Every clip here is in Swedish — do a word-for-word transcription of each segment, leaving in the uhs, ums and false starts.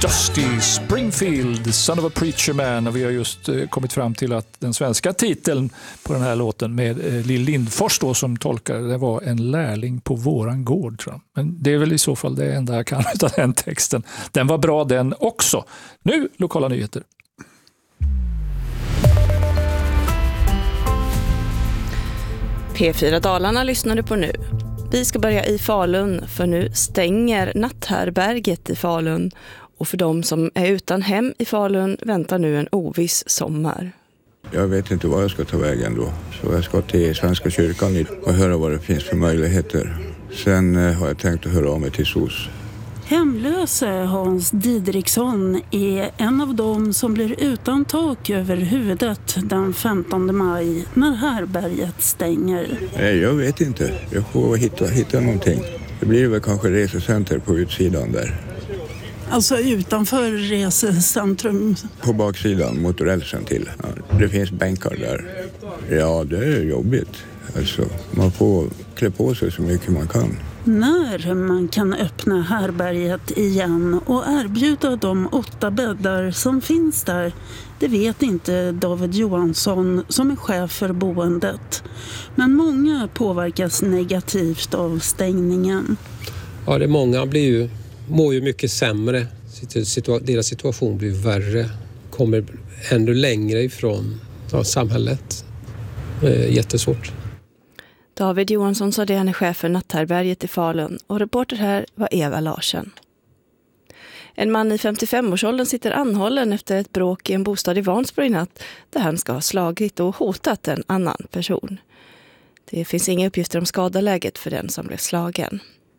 Dusty Springfield, Son of a Preacher Man. Och vi har just eh, kommit fram till att den svenska titeln på den här låten med eh, Lill Lindfors då, som tolkade det var En lärling på våran gård, tror jag. Men det är väl i så fall det enda jag kan av den texten. Den var bra den också. Nu lokala nyheter. P fyra Dalarna lyssnar du på nu. Vi ska börja i Falun, för nu stänger natthärbärget i Falun. Och för de som är utan hem i Falun väntar nu en oviss sommar. Jag vet inte vad jag ska ta vägen då. Så jag ska till Svenska kyrkan och höra vad det finns för möjligheter. Sen har jag tänkt att höra av mig till S O S. Hemlöse Hans Didriksson är en av dem som blir utan tak över huvudet den femtonde maj när härberget stänger. Nej, jag vet inte. Jag får hitta, hitta någonting. Det blir väl kanske resecenter på utsidan där. Alltså utanför resecentrum? På baksidan mot rälsen till. Ja, det finns bänkar där. Ja, det är jobbigt. Alltså, man får klä på sig så mycket man kan. När man kan öppna härberget igen och erbjuda de åtta bäddar som finns där, det vet inte David Johansson som är chef för boendet. Men många påverkas negativt av stängningen. Ja, det är många blir ju, mår ju mycket sämre. Situa- deras situation blir värre. Kommer ännu längre ifrån ja, samhället. Eh, jättesvårt. David Johansson sa det, han är chef för natthärbärget i Falun, och reporter här var Eva Larsen. En man i femtiofem-årsåldern sitter anhållen efter ett bråk i en bostad i Vansbro i natt där han ska ha slagit och hotat en annan person. Det finns inga uppgifter om skadeläget för den som blev slagen.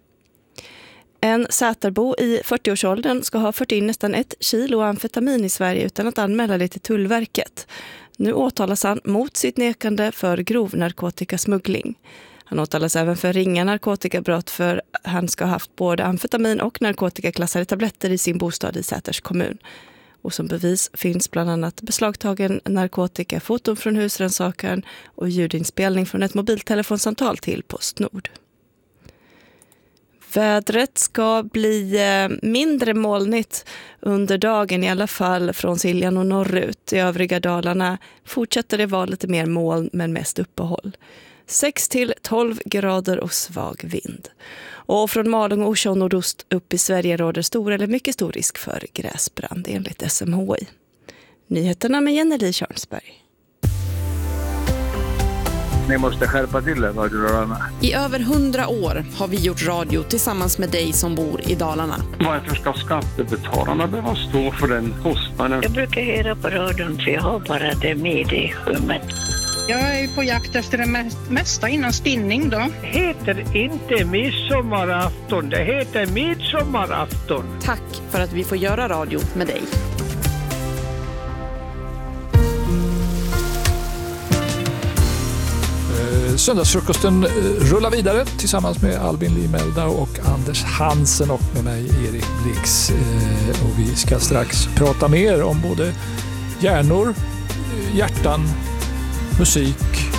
En Säterbo i fyrtio-årsåldern ska ha fört in nästan ett kilo amfetamin i Sverige utan att anmäla det till Tullverket. Nu åtalas han mot sitt nekande för grov narkotikasmuggling. Han åtalas även för ringa narkotikabrott, för han ska ha haft både amfetamin och narkotikaklassade tabletter i sin bostad i Säters kommun. Och som bevis finns bland annat beslagtagen narkotika, foton från husrannsakaren och ljudinspelning från ett mobiltelefonsamtal till Postnord. Vädret ska bli mindre molnigt under dagen, i alla fall från Siljan och norrut. I övriga Dalarna fortsätter det vara lite mer moln men mest uppehåll. sex till tolv grader och svag vind. Och från Malung och Orsa och nordost upp i Sverige råder stor eller mycket stor risk för gräsbrand enligt S M H I. Nyheterna med Jenny Körnsberg. Ni måste skärpa till er, Radio Dalarna. I över hundra år har vi gjort radio tillsammans med dig som bor i Dalarna. Varför ska skattebetalarna behöva stå för den kostnaden? Jag brukar höra på radion för jag har bara det med i rummet. Jag är på jakt efter det mesta innan spinning då. Det heter inte midsommarafton, det heter midsommarafton. Tack för att vi får göra radio med dig. Söndagsfrukosten rullar vidare tillsammans med Albin Limelda och Anders Hansen och med mig Erik Blix. Och vi ska strax prata mer om både hjärnor, hjärtan, musik